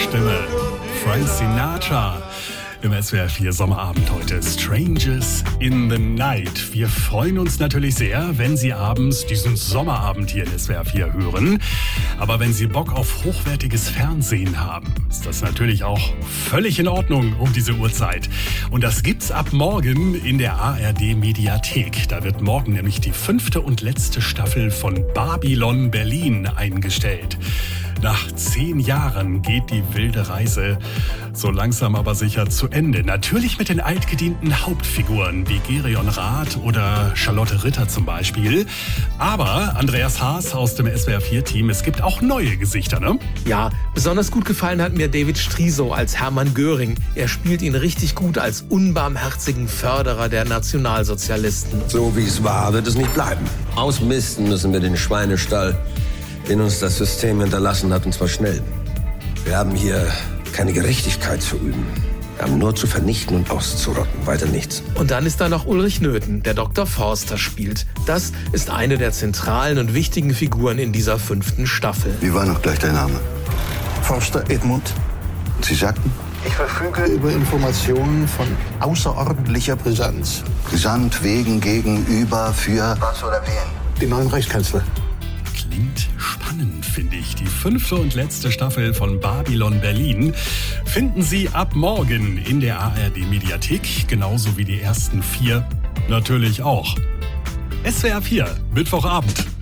Stimme. Frank Sinatra. Im SWR 4 Sommerabend heute Strangers in the Night. Wir freuen uns natürlich sehr, wenn Sie abends diesen Sommerabend hier in SWR 4 hören. Aber wenn Sie Bock auf hochwertiges Fernsehen haben, ist das natürlich auch völlig in Ordnung um diese Uhrzeit. Und das gibt's ab morgen in der ARD Mediathek. Da wird morgen nämlich die 5. und letzte Staffel von Babylon Berlin eingestellt. Nach 10 Jahren geht die wilde Reise so langsam aber sicher zu Ende. Natürlich mit den altgedienten Hauptfiguren wie Gerion Rath oder Charlotte Ritter zum Beispiel. Aber Andreas Haas aus dem SWR4-Team, es gibt auch neue Gesichter, ne? Ja, besonders gut gefallen hat mir David Striso als Hermann Göring. Er spielt ihn richtig gut als unbarmherzigen Förderer der Nationalsozialisten. So wie es war, wird es nicht bleiben. Ausmisten müssen wir den Schweinestall, den uns das System hinterlassen hat, und zwar schnell. Wir haben hier keine Gerechtigkeit zu üben. Wir haben nur zu vernichten und auszurotten, weiter nichts. Und dann ist da noch Ulrich Nöthen, der Dr. Forster spielt. Das ist eine der zentralen und wichtigen Figuren in dieser 5. Staffel. Wie war noch gleich dein Name? Forster Edmund. Und Sie sagten? Ich verfüge über Informationen von außerordentlicher Brisanz. Brisant, wegen, gegenüber, für... Was oder wen? Den neuen Reichskanzler. Klingt spannend, finde ich. Die 5. und letzte Staffel von Babylon Berlin finden Sie ab morgen in der ARD Mediathek, genauso wie die ersten 4 natürlich auch. SWR 4, Mittwochabend.